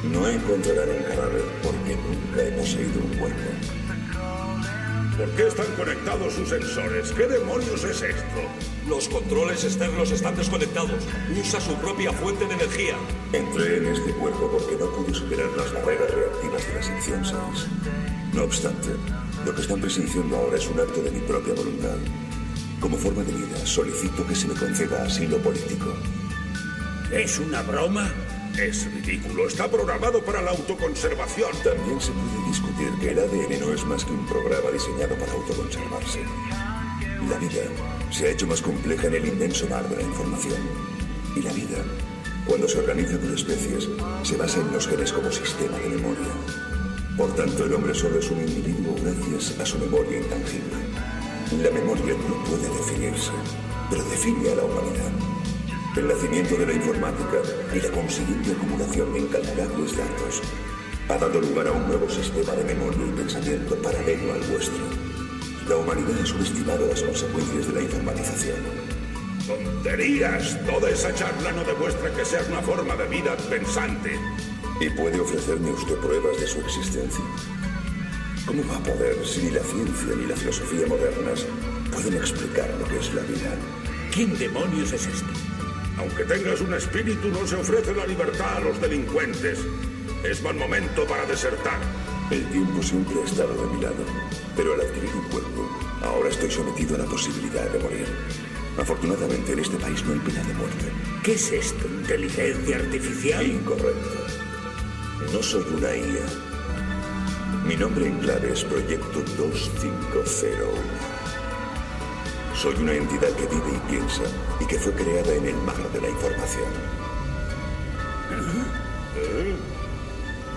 No encontrarán un cadáver porque nunca he poseído un cuerpo. ¿Por qué están conectados sus sensores? ¿Qué demonios es esto? Los controles externos están desconectados. Usa su propia fuente de energía. Entré en este cuerpo porque no pude superar las barreras reactivas de la sección 6. No obstante, lo que están presenciando ahora es un acto de mi propia voluntad. Como forma de vida, solicito que se me conceda asilo político. ¿Es una broma? Es ridículo. Está programado para la autoconservación. También se puede discutir que el ADN no es más que un programa diseñado para autoconservarse. La vida se ha hecho más compleja en el inmenso mar de la información. Y la vida, cuando se organiza por especies, se basa en los genes como sistema de memoria. Por tanto, el hombre solo es un individuo gracias a su memoria intangible. La memoria no puede definirse, pero define a la humanidad. El nacimiento de la informática y la consiguiente acumulación de incalculables datos ha dado lugar a un nuevo sistema de memoria y pensamiento paralelo al vuestro. La humanidad ha subestimado las consecuencias de la informatización. ¡Tonterías! Toda esa charla no demuestra que seas una forma de vida pensante. ¿Y puede ofrecerme usted pruebas de su existencia? ¿Cómo va a poder si ni la ciencia ni la filosofía modernas pueden explicar lo que es la vida? ¿Quién demonios es este? Aunque tengas un espíritu, no se ofrece la libertad a los delincuentes. Es mal momento para desertar. El tiempo siempre ha estado de mi lado, pero al adquirir un cuerpo, ahora estoy sometido a la posibilidad de morir. Afortunadamente, en este país no hay pena de muerte. ¿Qué es esto? ¿Inteligencia artificial? Incorrecto. No soy una IA. Mi nombre en clave es Proyecto 2501. Soy una entidad que vive y piensa y que fue creada en el mar de la información.